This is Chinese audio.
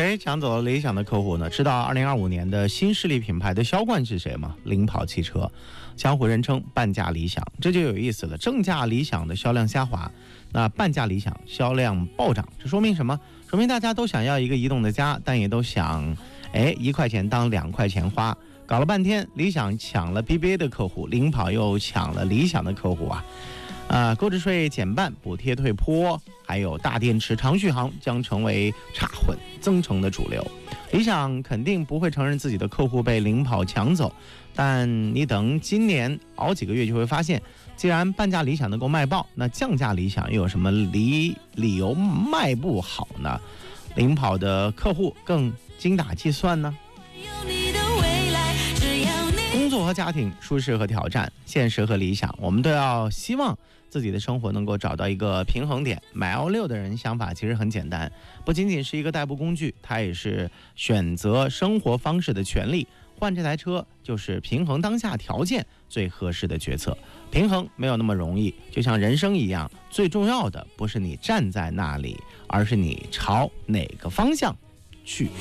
谁抢走了理想的客户呢？知道2025年的新势力品牌的销冠是谁吗？领跑汽车，江湖人称半价理想。这就有意思了，正价理想的销量下滑，那半价理想销量暴涨，这说明什么？说明大家都想要一个移动的家，但也都想1块钱当2块钱花。搞了半天，理想抢了 BBA 的客户，领跑又抢了理想的客户购置税减半，补贴退坡，还有大电池长续航将成为插混增程的主流。理想肯定不会承认自己的客户被领跑抢走，但你等今年熬几个月就会发现，既然半价理想能够卖爆，那降价理想又有什么理由卖不好呢？领跑的客户更精打细算呢？工作和家庭，舒适和挑战，现实和理想，我们都要希望自己的生活能够找到一个平衡点。买L6的人想法其实很简单，不仅仅是一个代步工具，它也是选择生活方式的权利。换这台车就是平衡当下条件最合适的决策。平衡没有那么容易，就像人生一样，最重要的不是你站在那里，而是你朝哪个方向去。